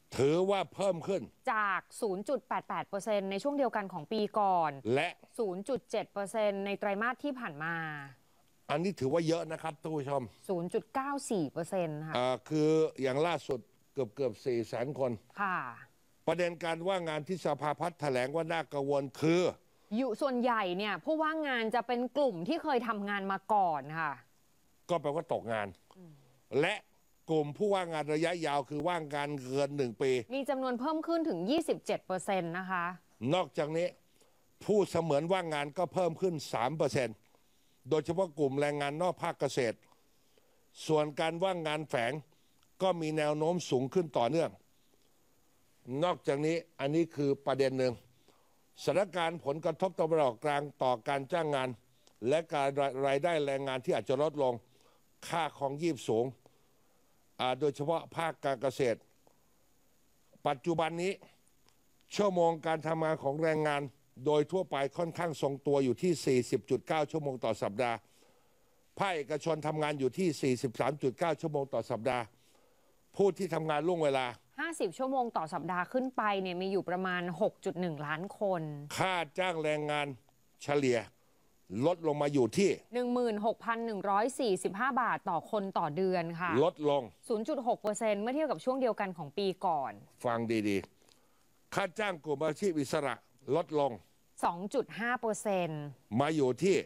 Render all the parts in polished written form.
ถือว่าเพิ่มขึ้นจาก 0.88% ในช่วงเดียวกันของปีก่อนและ 0.7% ในไตรมาสที่ผ่านมาอันนี้ถือว่าเยอะนะครับท่านผู้ชม 0.94% ค่ะคืออย่างล่าสุดเกือบ400,000 คนค่ะประเด็นการว่างงานที่สภาพัฒน์แถลงว่าน่ากังวลคืออยู่ส่วนใหญ่เนี่ยผู้ว่างงานจะเป็นกลุ่มที่เคยทำงานมาก่อนค่ะก็แปลว่าตกงาน และกลุ่มผู้ว่างงานระยะยาวคือว่างงานเกิน1 ปีมีจำนวนเพิ่มขึ้นถึง 27% นะคะนอกจากนี้ผู้เสมือนว่างงานก็เพิ่มขึ้น 3%โดยเฉพาะกลุ่มแรงงานนอกภาคเกษตรส่วนการว่างงานแฝงก็มีแนวโน้มสูงขึ้นต่อเนื่องนอกจากนี้อันนี้คือประเด็นหนึ่งสถานการณ์ผลกระทบตะวันออกกลางต่อการจ้างงาน และการรายได้แรงงานที่อาจจะลดลงค่าของชีพสูงโดยเฉพาะภาคการเกษตรปัจจุบันนี้ชั่วโมงการทำงานของแรงงานโดยทั่วไปค่อนข้างทรงตัวอยู่ที่ 40.9 ชั่วโมงต่อสัปดาห์ภาคเอกชนทำงานอยู่ที่ 43.9 ชั่วโมงต่อสัปดาห์ผู้ที่ทำงานล่วงเวลา 50 ชั่วโมงต่อสัปดาห์ขึ้นไปเนี่ยมีอยู่ประมาณ 6.1 ล้านคนค่าจ้างแรงงานเฉลี่ยลดลงมาอยู่ที่ 16,145 บาทต่อคนต่อเดือนค่ะลดลง 0.6% เมื่อเทียบกับช่วงเดียวกันของปีก่อนฟังดีๆค่าจ้างกลุ่มอาชีพอิสระลดลง 2.5% มาอยู่ที่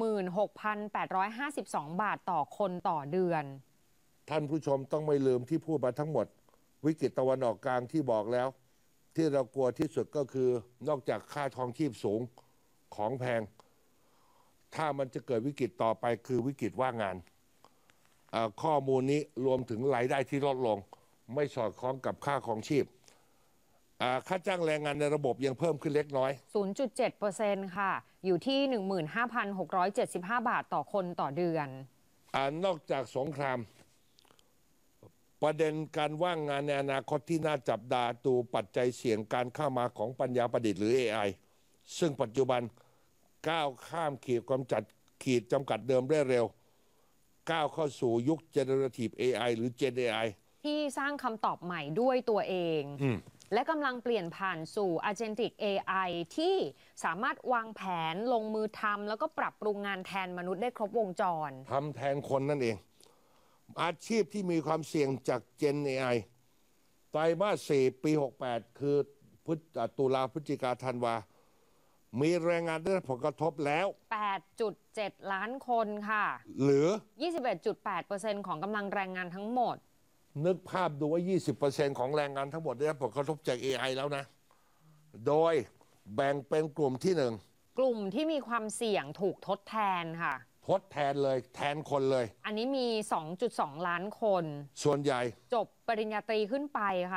16,852 บาทต่อคนต่อเดือนท่านผู้ชมต้องไม่ลืมที่พูดมาทั้งหมดวิกฤตตะวันออกกลางที่บอกแล้วที่เรากลัวที่สุดก็คือนอกจากค่าทองชีพสูงของแพงถ้ามันจะเกิดวิกฤตต่อไปคือวิกฤตว่างงานข้อมูลนี้รวมถึงรายได้ที่ลดลงไม่สอดคล้องกับค่าของชีพค่าจ้างแรงงานในระบบยังเพิ่มขึ้นเล็กน้อย 0.7% ค่ะอยู่ที่ 15,675 บาทต่อคนต่อเดือนนอกจากสงครามประเด็นการว่างงานในอนาคตที่น่าจับตาดูปัจจัยเสี่ยงการเข้ามาของปัญญาประดิษฐ์หรือ AI ซึ่งปัจจุบันก้าวข้ามขีดจำกัดเดิมได้เร็วก้าวเข้าสู่ยุค Generative AI หรือ Gen AI ที่สร้างคำตอบใหม่ด้วยตัวเองและกำลังเปลี่ยนผ่านสู่ Agentic AI ที่สามารถวางแผนลงมือทำแล้วก็ปรับปรุงงานแทนมนุษย์ได้ครบวงจรทำแทนคนนั่นเองอาชีพที่มีความเสี่ยงจาก Gen AI ไตรมาส 4 ปี 68 คือตุลาพฤศจิกาธันวามีแรงงานได้รับผลกระทบแล้ว 8.7 ล้านคนค่ะหรือ 21.8% ของกำลังแรงงานทั้งหมดนึกภาพดูว่า 20% ของแรงงานทั้งหมดได้รับผลกระทบจาก AI แล้วนะโดยแบ่งเป็นกลุ่มที่ 1กลุ่มที่มีความเสี่ยงถูกทดแทนค่ะทดแทนเลยแทนคนเลยอันนี้มี 2.2 ล้านคนส่วนใหญ่จบปริญญาตรีขึ้นไปค่ะ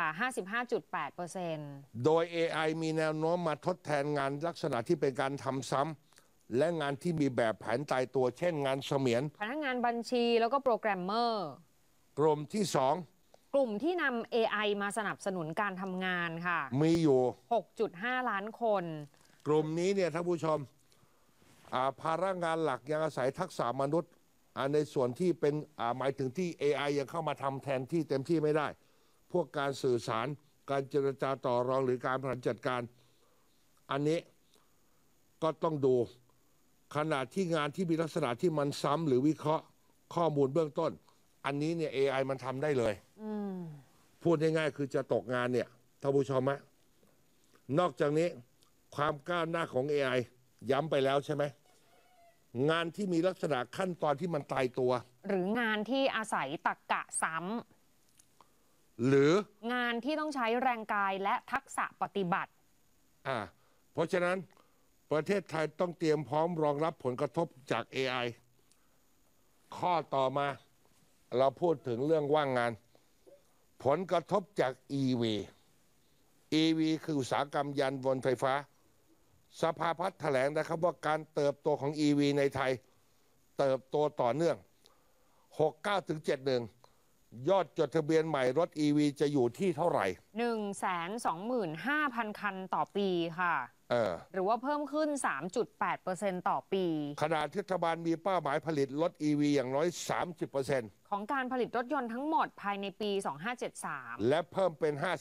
55.8% โดย AI มีแนวโน้มมาทดแทนงานลักษณะที่เป็นการทำซ้ำและงานที่มีแบบแผนตายตัวเช่นงานเสมียนพนักงานบัญชีแล้วก็โปรแกรมเมอร์กลุ่มที่2 กลุ่มที่นำ AI มาสนับสนุนการทำงานค่ะมีอยู่ 6.5 ล้านคนกลุ่มนี้เนี่ยท่านผู้ชมภาระงานหลักยังอาศัยทักษะมนุษย์ในส่วนที่เป็นหมายถึงที่ AI ยังเข้ามาทำแทนที่เต็มที่ไม่ได้พวกการสื่อสารการเจรจาต่อรองหรือการบริหารจัดการอันนี้ก็ต้องดูขณะที่งานที่มีลักษณะที่มันซ้ำหรือวิเคราะห์ข้อมูลเบื้องต้นอันนี้เนี่ย AI มันทำได้เลยพูดง่ายๆคือจะตกงานเนี่ยท่านผู้ชมฮะนอกจากนี้ความก้าวหน้าของ AI ย้ำไปแล้วใช่ไหมงานที่มีลักษณะขั้นตอนที่มันตายตัวหรืองานที่อาศัยตรรกะซ้ำหรืองานที่ต้องใช้แรงกายและทักษะปฏิบัติเพราะฉะนั้นประเทศไทยต้องเตรียมพร้อมรองรับผลกระทบจาก AI ข้อต่อมาเราพูดถึงเรื่องว่างงานผลกระทบจาก EV คืออุตสาหกรรมยานยนต์ไฟฟ้าสภาพัฒน์แถลงนะครับว่าการเติบโตของ EV ในไทยเติบโตต่อเนื่อง 69-71 ยอดจดทะเบียนใหม่รถ EV จะอยู่ที่เท่าไหร่ 125,000 คันต่อปีค่ะหรือว่าเพิ่มขึ้น 3.8% ต่อปีขณะที่รัฐบาลมีเป้าหมายผลิตรถ EV อย่างน้อย 30% ของการผลิตรถยนต์ทั้งหมดภายในปี 2573 และเพิ่มเป็น